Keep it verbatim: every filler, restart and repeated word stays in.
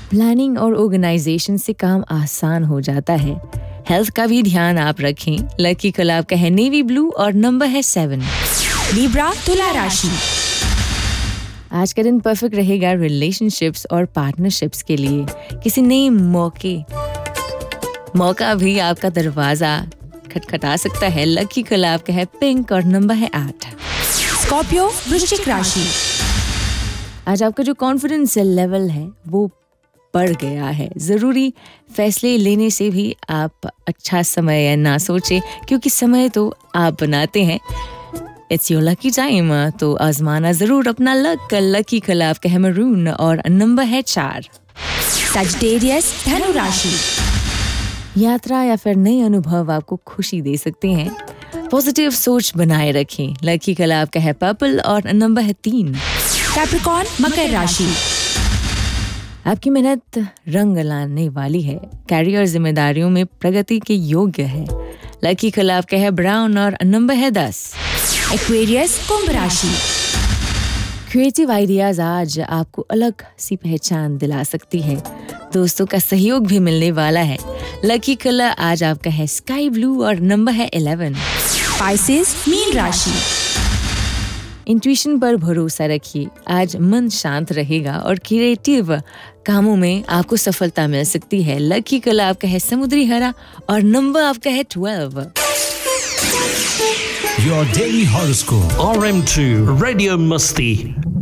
Planning और organisation से काम आसान हो जाता है। हेल्थ का भी ध्यान आप रखें। लकी कलर आपका है नेवी ब्लू और नंबर है सेवन। लिब्रा तुला राशि, आज का दिन परफेक्ट रहेगा रिलेशनशिप्स और पार्टनरशिप्स के लिए। किसी नए मौके मौका भी आपका दरवाजा खटखटा सकता है। लकी कलर आपका है पिंक और नंबर है आठ। स्कॉर्पियो वृश्चिक राशि, आज आपका जो कॉन्फिडेंस लेवल है वो बढ़ गया है। ज़रूरी फैसले लेने से भी आप अच्छा समय ना सोचें, क्योंकि समय तो आप बनाते हैं। इट्स योर लकी टाइम, तो आजमाना ज़रूर अपना लक। लकी कलर आपका है मैरून और नंबर है चार। सजिटेरियस धनु राशि, यात्रा या फिर नए अनुभव आपको खुशी दे सकते हैं। पॉजिटिव सोच बनाए रखें। लकी कलर आपका है पर्पल और नंबर है तीन। कैप्रिकॉर्न मकर राशि, आपकी मेहनत रंग लाने वाली है। कैरियर जिम्मेदारियों में प्रगति के योग्य है। लकी कलर आपका है ब्राउन और नंबर है दस। एक्वेरियस कुंभ राशि, क्रिएटिव आइडियाज आज आपको अलग सी पहचान दिला सकती है। दोस्तों का सहयोग भी मिलने वाला है। लकी कलर आज आपका है स्काई ब्लू और नंबर है इलेवन। पाइसेस मीन राशि, इंट्यूशन पर भरोसा रखिए। आज मन शांत रहेगा और क्रिएटिव कामों में आपको सफलता मिल सकती है। लकी कलर आपका है समुद्री हरा और नंबर आपका है twelve. Your daily horoscope. R M two Radio Musti